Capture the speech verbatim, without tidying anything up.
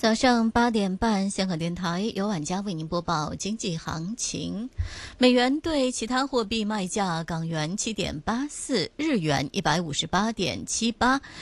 早上八点半，香港电台由晚家为您播报经济行情。美元对其他货币卖价：港元七点八四，日元一百五十八点七八，